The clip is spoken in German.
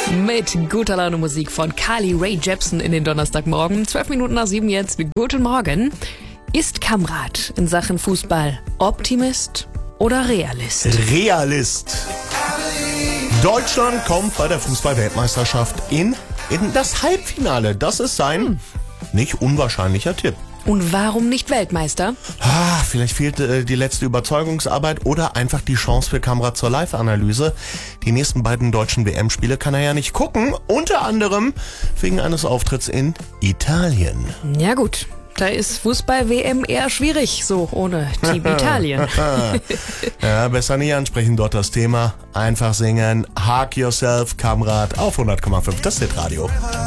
Mit guter Laune Musik von Carly Rae Jepsen in den Donnerstagmorgen. 12 Minuten nach 7 jetzt. Guten Morgen. Ist Kamrat in Sachen Fußball Optimist oder Realist? Realist. Deutschland kommt bei der Fußball-Weltmeisterschaft in das Halbfinale. Das ist sein nicht unwahrscheinlicher Tipp. Und warum nicht Weltmeister? Vielleicht fehlt die letzte Überzeugungsarbeit oder einfach die Chance für Kamrat zur Live-Analyse. Die nächsten beiden deutschen WM-Spiele kann er ja nicht gucken. Unter anderem wegen eines Auftritts in Italien. Ja gut, da ist Fußball-WM eher schwierig, so ohne Team Italien. Ja, besser nicht ansprechen dort das Thema. Einfach singen. Hug yourself, Kamrat auf 100,5 das Hitradio.